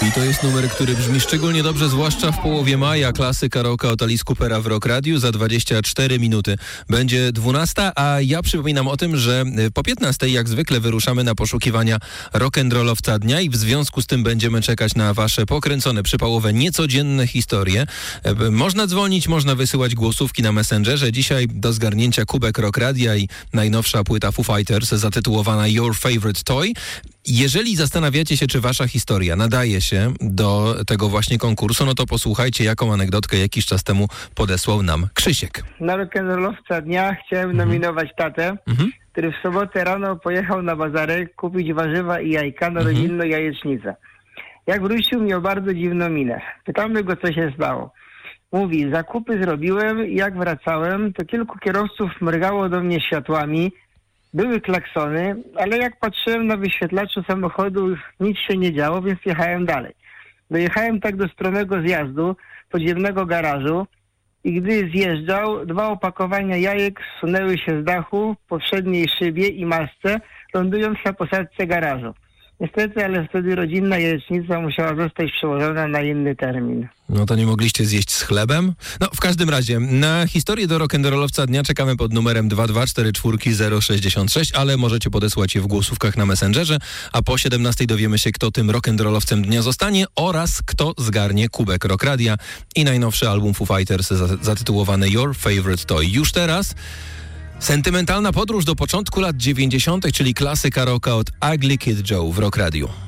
I to jest numer, który brzmi szczególnie dobrze, zwłaszcza w połowie maja. Klasyka rocka od Alice Coopera w Rock Radiu. Za 24 minuty będzie 12, a ja przypominam o tym, że po 15 jak zwykle wyruszamy na poszukiwania rock'n'rollowca dnia i w związku z tym będziemy czekać na wasze pokręcone, przypałowe, niecodzienne historie. Można dzwonić, można wysyłać głosówki na Messengerze. Dzisiaj do zgarnięcia kubek Rock Radia i najnowsza płyta Foo Fighters zatytułowana Your Favorite Toy. Jeżeli zastanawiacie się, czy wasza historia nadaje się do tego właśnie konkursu, no to posłuchajcie, jaką anegdotkę jakiś czas temu podesłał nam Krzysiek. Na rock'n'rollowca dnia chciałem nominować tatę, który w sobotę rano pojechał na bazarek kupić warzywa i jajka na rodzinną jajecznicę. Jak wrócił, miał bardzo dziwną minę. Pytamy go, co się stało. Mówi, zakupy zrobiłem i jak wracałem, to kilku kierowców mrygało do mnie światłami. Były klaksony, ale jak patrzyłem na wyświetlaczu samochodu, nic się nie działo, więc jechałem dalej. Dojechałem tak do stromego zjazdu, podziemnego garażu i gdy zjeżdżał, 2 opakowania jajek zsunęły się z dachu po przedniej szybie i masce, lądując na posadzce garażu. Niestety, ale wtedy rodzinna jajecznica musiała zostać przełożona na inny termin. No to nie mogliście zjeść z chlebem? No w każdym razie, na historię do rock'n'rollowca dnia czekamy pod numerem 2244066, ale możecie podesłać je w głosówkach na Messengerze, a po 17 dowiemy się, kto tym rock'n'rollowcem dnia zostanie oraz kto zgarnie kubek Rock Radia i najnowszy album Foo Fighters zatytułowany Your Favorite Toy. Już teraz sentymentalna podróż do początku lat 90., czyli klasyka rocka od Ugly Kid Joe w Rock Radiu.